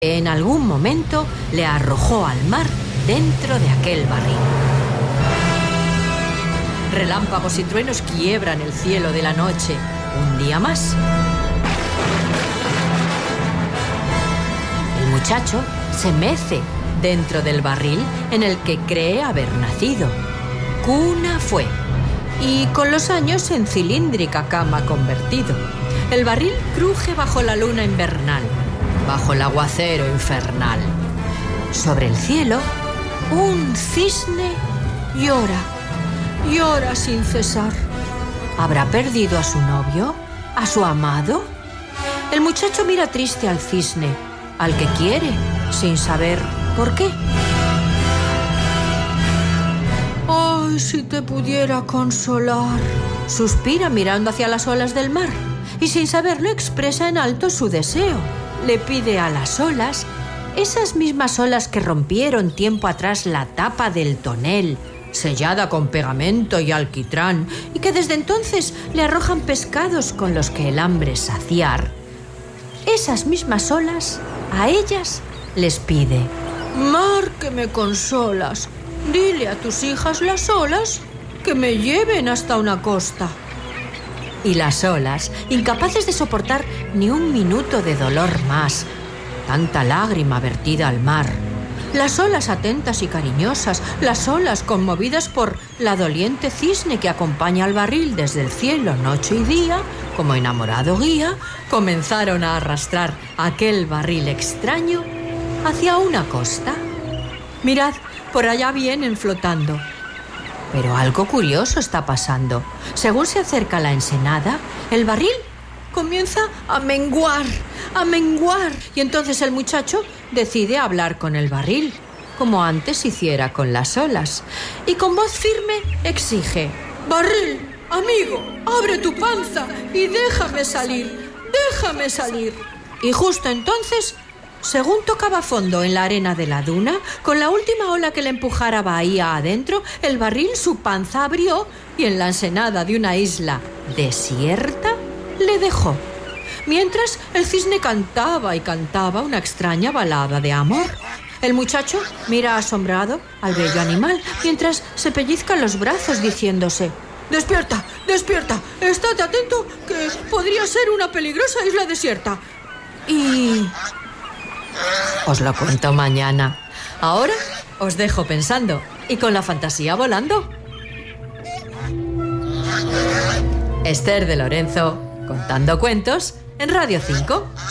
En algún momento le arrojó al mar dentro de aquel barril. Relámpagos y truenos quiebran el cielo de la noche. Un día más. El muchacho se mece dentro del barril en el que cree haber nacido. Cuna fue, y con los años en cilíndrica cama convertido. El barril cruje bajo la luna invernal, bajo el aguacero infernal. Sobre el cielo, un cisne llora sin cesar. ¿Habrá perdido a su novio? ¿A su amado? El muchacho mira triste al cisne, al que quiere, sin saber por qué. ¡Ay, si te pudiera consolar! Suspira mirando hacia las olas del mar y sin saberlo expresa en alto su deseo. Le pide a las olas, esas mismas olas que rompieron tiempo atrás la tapa del tonel, sellada con pegamento y alquitrán, y que desde entonces le arrojan pescados con los que el hambre saciar. Esas mismas olas, a ellas les pide: mar que me consolas, dile a tus hijas las olas que me lleven hasta una costa. Y las olas, incapaces de soportar ni un minuto de dolor más, tanta lágrima vertida al mar. Las olas atentas y cariñosas, las olas conmovidas por la doliente cisne que acompaña al barril desde el cielo noche y día, como enamorado guía, comenzaron a arrastrar aquel barril extraño hacia una costa. Mirad, por allá vienen flotando. Pero algo curioso está pasando. Según se acerca la ensenada, el barril comienza a menguar. Y entonces el muchacho decide hablar con el barril, como antes hiciera con las olas. Y con voz firme exige: barril, amigo, abre tu panza y déjame salir. Y justo entonces, según tocaba fondo en la arena de la duna, con la última ola que le empujara bahía adentro, el barril su panza abrió y en la ensenada de una isla desierta le dejó. Mientras el cisne cantaba y cantaba una extraña balada de amor. El muchacho mira asombrado al bello animal mientras se pellizca los brazos diciéndose: despierta, estate atento que podría ser una peligrosa isla desierta. Y os lo cuento mañana. Ahora os dejo pensando y con la fantasía volando. Esther de Lorenzo, contando cuentos en Radio 5.